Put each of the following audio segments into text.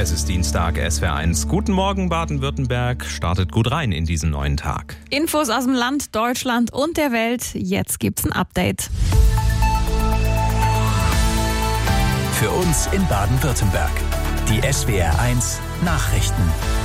Es ist Dienstag, SWR1. Guten Morgen, Baden-Württemberg. Startet gut rein in diesen neuen Tag. Infos aus dem Land, Deutschland und der Welt. Jetzt gibt's ein Update. Für uns in Baden-Württemberg. Die SWR1 Nachrichten.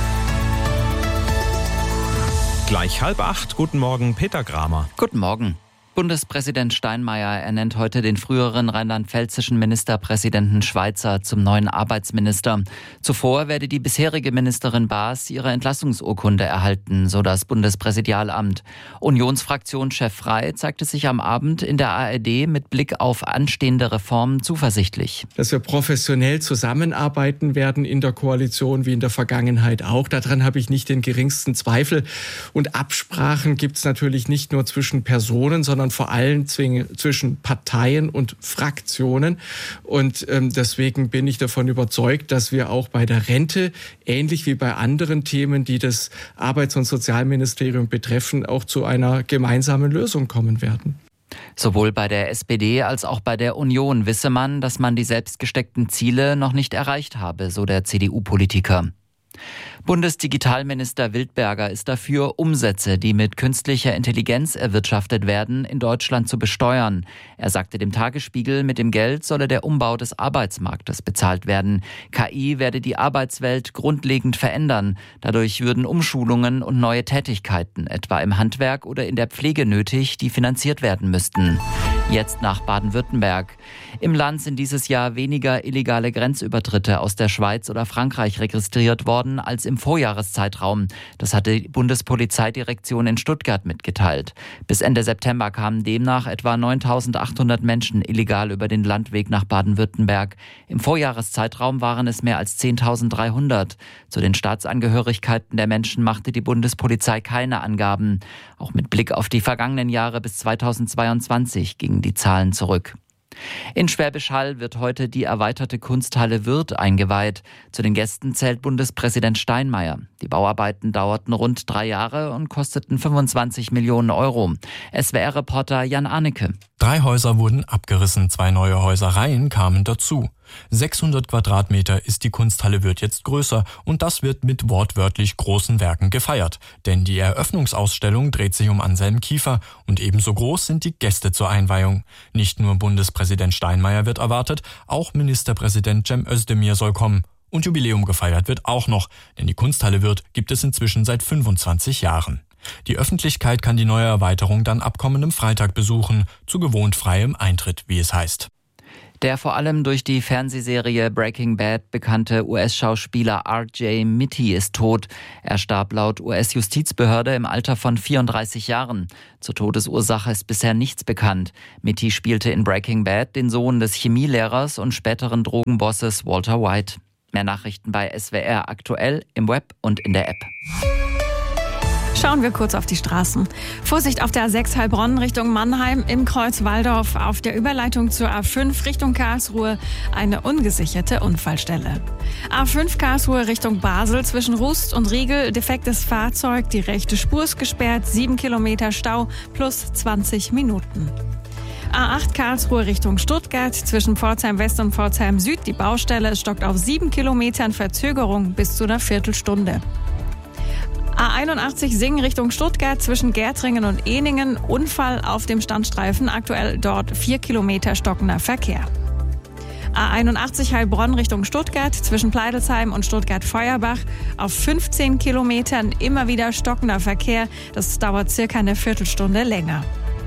Gleich 7:30. Guten Morgen, Peter Kramer. Guten Morgen. Bundespräsident Steinmeier ernennt heute den früheren rheinland-pfälzischen Ministerpräsidenten Schweizer zum neuen Arbeitsminister. Zuvor werde die bisherige Ministerin Baas ihre Entlassungsurkunde erhalten, so das Bundespräsidialamt. Unionsfraktionschef Frey zeigte sich am Abend in der ARD mit Blick auf anstehende Reformen zuversichtlich. Dass wir professionell zusammenarbeiten werden in der Koalition wie in der Vergangenheit auch. Daran habe ich nicht den geringsten Zweifel. Und Absprachen gibt es natürlich nicht nur zwischen Personen, sondern vor allem zwischen Parteien und Fraktionen. Und deswegen bin ich davon überzeugt, dass wir auch bei der Rente, ähnlich wie bei anderen Themen, die das Arbeits- und Sozialministerium betreffen, auch zu einer gemeinsamen Lösung kommen werden. Sowohl bei der SPD als auch bei der Union wisse man, dass man die selbst gesteckten Ziele noch nicht erreicht habe, so der CDU-Politiker. Bundesdigitalminister Wildberger ist dafür, Umsätze, die mit künstlicher Intelligenz erwirtschaftet werden, in Deutschland zu besteuern. Er sagte dem Tagesspiegel, mit dem Geld solle der Umbau des Arbeitsmarktes bezahlt werden. KI werde die Arbeitswelt grundlegend verändern. Dadurch würden Umschulungen und neue Tätigkeiten, etwa im Handwerk oder in der Pflege nötig, die finanziert werden müssten. Jetzt nach Baden-Württemberg. Im Land sind dieses Jahr weniger illegale Grenzübertritte aus der Schweiz oder Frankreich registriert worden als im Vorjahreszeitraum. Das hatte die Bundespolizeidirektion in Stuttgart mitgeteilt. Bis Ende September kamen demnach etwa 9.800 Menschen illegal über den Landweg nach Baden-Württemberg. Im Vorjahreszeitraum waren es mehr als 10.300. Zu den Staatsangehörigkeiten der Menschen machte die Bundespolizei keine Angaben. Auch mit Blick auf die vergangenen Jahre bis 2022 gingen die Zahlen zurück. In Schwäbisch Hall wird heute die erweiterte Kunsthalle Würth eingeweiht. Zu den Gästen zählt Bundespräsident Steinmeier. Die Bauarbeiten dauerten rund 3 Jahre und kosteten 25 Millionen Euro. SWR-Reporter Jan Arnecke. 3 Häuser wurden abgerissen, 2 neue Häusereien kamen dazu. 600 Quadratmeter ist die Kunsthalle Würth jetzt größer und das wird mit wortwörtlich großen Werken gefeiert. Denn die Eröffnungsausstellung dreht sich um Anselm Kiefer und ebenso groß sind die Gäste zur Einweihung. Nicht nur Bundespräsident Steinmeier wird erwartet, auch Ministerpräsident Cem Özdemir soll kommen. Und Jubiläum gefeiert wird auch noch, denn die Kunsthalle Würth gibt es inzwischen seit 25 Jahren. Die Öffentlichkeit kann die neue Erweiterung dann ab kommendem Freitag besuchen, zu gewohnt freiem Eintritt, wie es heißt. Der vor allem durch die Fernsehserie Breaking Bad bekannte US-Schauspieler R.J. Mitte ist tot. Er starb laut US-Justizbehörde im Alter von 34 Jahren. Zur Todesursache ist bisher nichts bekannt. Mitte spielte in Breaking Bad den Sohn des Chemielehrers und späteren Drogenbosses Walter White. Mehr Nachrichten bei SWR aktuell im Web und in der App. Schauen wir kurz auf die Straßen. Vorsicht auf der A6 Heilbronn Richtung Mannheim, im Kreuz Walldorf auf der Überleitung zur A5 Richtung Karlsruhe eine ungesicherte Unfallstelle. A5 Karlsruhe Richtung Basel zwischen Rust und Riegel defektes Fahrzeug, die rechte Spur ist gesperrt, 7 Kilometer Stau plus 20 Minuten. A8 Karlsruhe Richtung Stuttgart zwischen Pforzheim West und Pforzheim Süd die Baustelle stockt auf 7 Kilometern Verzögerung bis zu einer Viertelstunde. A81 Singen Richtung Stuttgart zwischen Gärtringen und Ehningen. Unfall auf dem Standstreifen. Aktuell dort 4 Kilometer stockender Verkehr. A81 Heilbronn Richtung Stuttgart zwischen Pleidelsheim und Stuttgart-Feuerbach. Auf 15 Kilometern immer wieder stockender Verkehr. Das dauert circa eine Viertelstunde länger.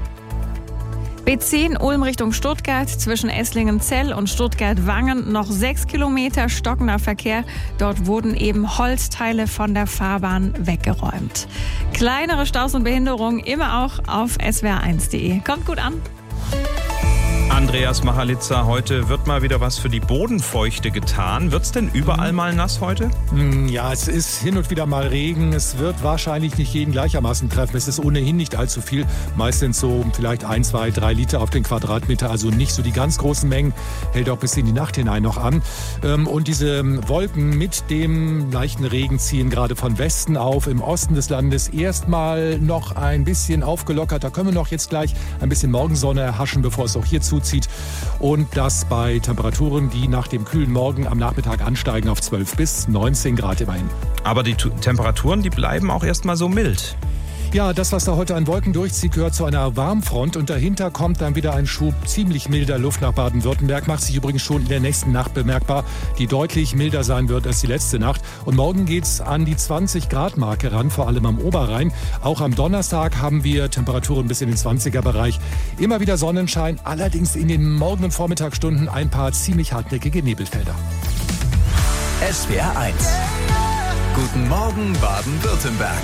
B10 Ulm Richtung Stuttgart zwischen Esslingen-Zell und Stuttgart-Wangen noch 6 Kilometer stockender Verkehr. Dort wurden eben Holzteile von der Fahrbahn weggeräumt. Kleinere Staus und Behinderungen immer auch auf swr1.de. Kommt gut an. Andreas Machalitza, heute wird mal wieder was für die Bodenfeuchte getan. Wird's denn überall mal nass heute? Ja, es ist hin und wieder mal Regen. Es wird wahrscheinlich nicht jeden gleichermaßen treffen. Es ist ohnehin nicht allzu viel. Meistens so vielleicht 1, 2, 3 Liter auf den Quadratmeter. Also nicht so die ganz großen Mengen. Hält auch bis in die Nacht hinein noch an. Und diese Wolken mit dem leichten Regen ziehen gerade von Westen auf. Im Osten des Landes erstmal noch ein bisschen aufgelockert. Da können wir noch jetzt gleich ein bisschen Morgensonne erhaschen, bevor es auch hier zuzieht. zurückzieht und das bei Temperaturen, die nach dem kühlen Morgen am Nachmittag ansteigen auf 12 bis 19 Grad immerhin. Aber die Temperaturen, die bleiben auch erstmal so mild. Ja, das, was da heute an Wolken durchzieht, gehört zu einer Warmfront und dahinter kommt dann wieder ein Schub ziemlich milder Luft nach Baden-Württemberg. Macht sich übrigens schon in der nächsten Nacht bemerkbar, die deutlich milder sein wird als die letzte Nacht. Und morgen geht's an die 20-Grad-Marke ran, vor allem am Oberrhein. Auch am Donnerstag haben wir Temperaturen bis in den 20er-Bereich. Immer wieder Sonnenschein, allerdings in den Morgen- und Vormittagsstunden ein paar ziemlich hartnäckige Nebelfelder. SWR 1. Guten Morgen Baden-Württemberg.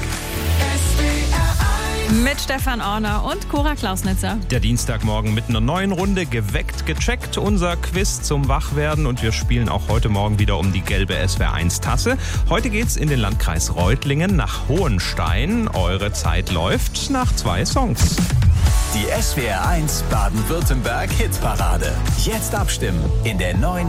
Mit Stefan Orner und Cora Klausnitzer. Der Dienstagmorgen mit einer neuen Runde geweckt, gecheckt, unser Quiz zum Wachwerden und wir spielen auch heute Morgen wieder um die gelbe SWR1-Tasse. Heute geht's in den Landkreis Reutlingen nach Hohenstein. Eure Zeit läuft nach 2 Songs. Die SWR 1 Baden-Württemberg Hitparade. Jetzt abstimmen in der neuen